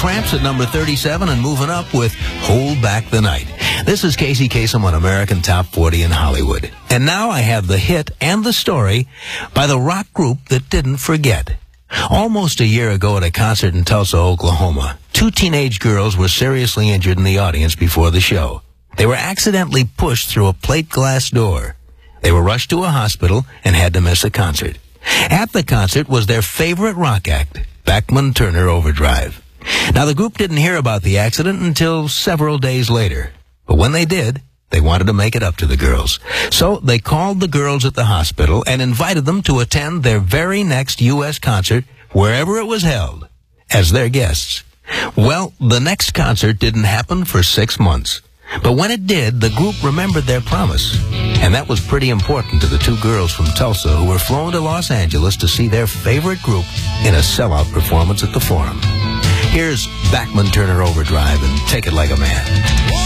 Tramps at number 37 and moving up with Hold Back the Night. This is Casey Kasem on American Top 40 in Hollywood. And now I have the hit and the story by the rock group that didn't forget. Almost a year ago at a concert in Tulsa, Oklahoma, 2 teenage girls were seriously injured in the audience before the show. They were accidentally pushed through a plate glass door. They were rushed to a hospital and had to miss a concert. At the concert was their favorite rock act, Bachman Turner Overdrive. Now, the group didn't hear about the accident until several days later. But when they did, they wanted to make it up to the girls. So they called the girls at the hospital and invited them to attend their very next U.S. concert, wherever it was held, as their guests. Well, the next concert didn't happen for 6 months. But when it did, the group remembered their promise. And that was pretty important to the 2 girls from Tulsa who were flown to Los Angeles to see their favorite group in a sellout performance at the Forum. Here's Bachman Turner Overdrive and Take It Like a Man.